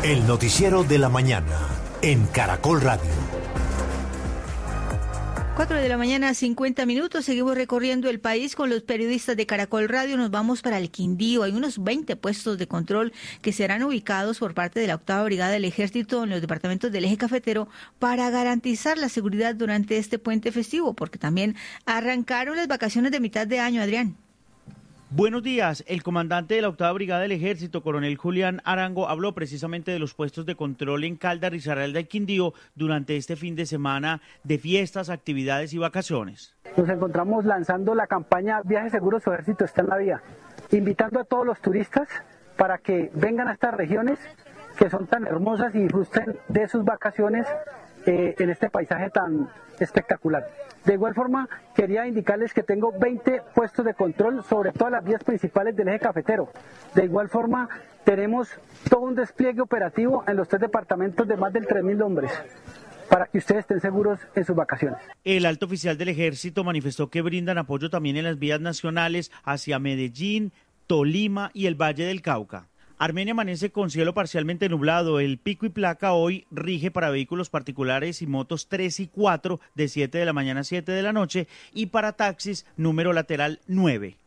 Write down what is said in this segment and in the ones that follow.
El noticiero de la mañana en Caracol Radio. 4 de la mañana, 50 minutos. Seguimos recorriendo el país con los periodistas de Caracol Radio. Nos vamos para el Quindío. Hay unos 20 puestos de control que serán ubicados por parte de la 8ª Brigada del Ejército en los departamentos del Eje Cafetero para garantizar la seguridad durante este puente festivo, porque también arrancaron las vacaciones de mitad de año, Adrián. Buenos días. El comandante de la 8ª Brigada del Ejército, coronel Julián Arango, habló precisamente de los puestos de control en Caldas, Risaralda y Quindío durante este fin de semana de fiestas, actividades y vacaciones. Nos encontramos lanzando la campaña Viajes Seguros, su ejército está en la vía, invitando a todos los turistas para que vengan a estas regiones que son tan hermosas y disfruten de sus vacaciones en este paisaje tan espectacular. De igual forma, quería indicarles que tengo 20 puestos de control sobre todas las vías principales del Eje Cafetero. De igual forma, tenemos todo un despliegue operativo en los 3 departamentos de más de 3.000 hombres, para que ustedes estén seguros en sus vacaciones. El alto oficial del Ejército manifestó que brindan apoyo también en las vías nacionales hacia Medellín, Tolima y el Valle del Cauca. Armenia amanece con cielo parcialmente nublado. El pico y placa hoy rige para vehículos particulares y motos 3 y 4 de 7 de la mañana a 7 de la noche y para taxis número lateral 9.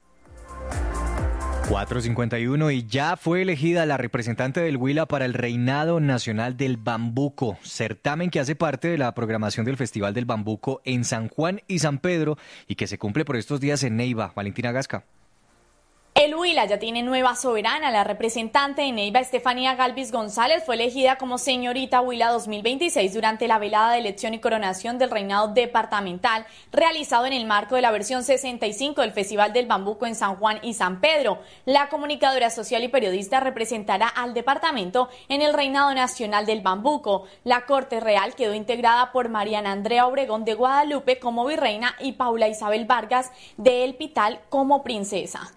4:51 y ya fue elegida la representante del Huila para el Reinado Nacional del Bambuco, certamen que hace parte de la programación del Festival del Bambuco en San Juan y San Pedro y que se cumple por estos días en Neiva. Valentina Gasca. El Huila ya tiene nueva soberana. La representante de Neiva, Estefanía Galvis González, fue elegida como señorita Huila 2026 durante la velada de elección y coronación del reinado departamental realizado en el marco de la versión 65 del Festival del Bambuco en San Juan y San Pedro. La comunicadora social y periodista representará al departamento en el reinado nacional del Bambuco. La Corte Real quedó integrada por Mariana Andrea Obregón de Guadalupe como virreina y Paula Isabel Vargas de El Pital como princesa.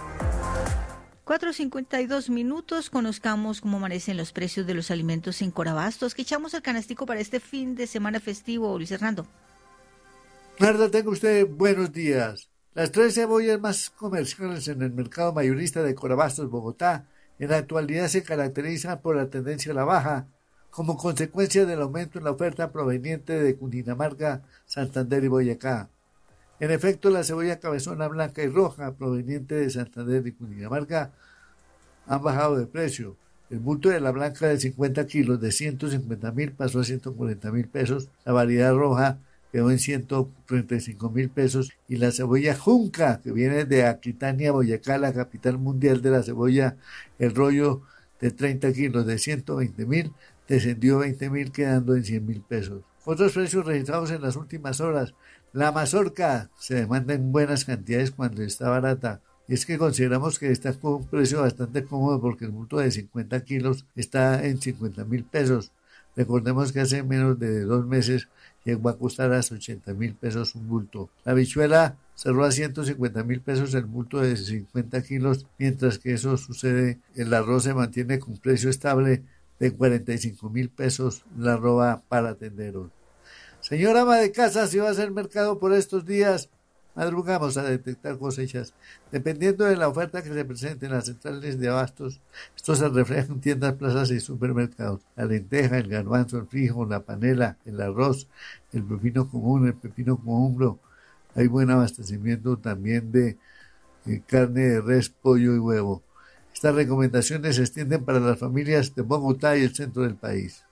4:52 minutos, conozcamos cómo amanecen los precios de los alimentos en Corabastos. ¿Qué echamos al canastico para este fin de semana festivo, Luis Hernando? Narda, tenga usted buenos días. Las 3 cebollas más comerciales en el mercado mayorista de Corabastos, Bogotá, en la actualidad se caracterizan por la tendencia a la baja, como consecuencia del aumento en la oferta proveniente de Cundinamarca, Santander y Boyacá. En efecto, la cebolla cabezona blanca y roja proveniente de Santander y Cundinamarca han bajado de precio. El bulto de la blanca de 50 kilos de 150.000 pasó a 140.000 pesos. La variedad roja quedó en 135.000 pesos. Y la cebolla junca, que viene de Aquitania, Boyacá, la capital mundial de la cebolla, el rollo de 30 kilos de 120.000, descendió 20.000 quedando en 100.000 pesos. Otros precios registrados en las últimas horas. La mazorca se demanda en buenas cantidades cuando está barata. Y es que consideramos que está con un precio bastante cómodo porque el bulto de 50 kilos está en 50.000 pesos. Recordemos que hace menos de 2 meses llegó a costar hasta 80.000 pesos un bulto. La habichuela cerró a 150.000 pesos el bulto de 50 kilos, mientras que eso sucede, el arroz se mantiene con precio estable de 45.000 pesos la arroba para tenderos. Señora ama de casa, si va a hacer mercado por estos días, madrugamos a detectar cosechas. Dependiendo de la oferta que se presente en las centrales de abastos, esto se refleja en tiendas, plazas y supermercados. La lenteja, el garbanzo, el frijol, la panela, el arroz, el pepino común, el pepino cojumbro. Hay buen abastecimiento también de carne de res, pollo y huevo. Estas recomendaciones se extienden para las familias de Bogotá y el centro del país.